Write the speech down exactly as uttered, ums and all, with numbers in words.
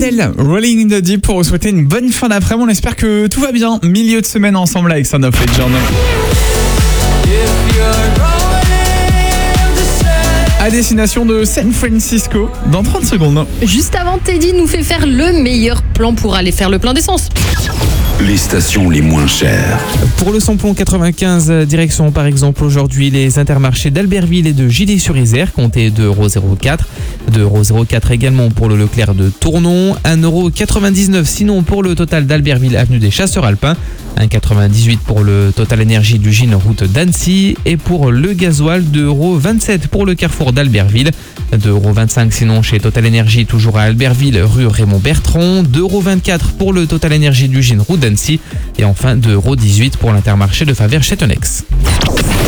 Adèle, Rolling in the Deep pour vous souhaiter une bonne fin d'après-midi. On espère que tout va bien. Milieu de semaine ensemble avec Son of Legend. À destination de San Francisco dans trente secondes. Juste avant, Teddy nous fait faire le meilleur plan pour aller faire le plein d'essence. Les stations les moins chères. Pour le samplon quatre-vingt-quinze, direction par exemple aujourd'hui les intermarchés d'Albertville et de Gilly-sur-Isère, comptez deux euros zéro quatre. deux euros zéro quatre également pour le Leclerc de Tournon. un euro quatre-vingt-dix-neuf sinon pour le Total d'Albertville, avenue des Chasseurs Alpins. un euro quatre-vingt-dix-huit pour le Total Énergie du Gine, route d'Annecy. Et pour le gasoil, deux euros vingt-sept pour le Carrefour d'Albertville. deux euros vingt-cinq sinon chez Total Énergie, toujours à Albertville, rue Raymond Bertrand. deux euros vingt-quatre pour le Total Énergie du Gine, route d'Annecy. Et enfin deux euros dix-huit pour l'Intermarché de Favert-Châteaunex.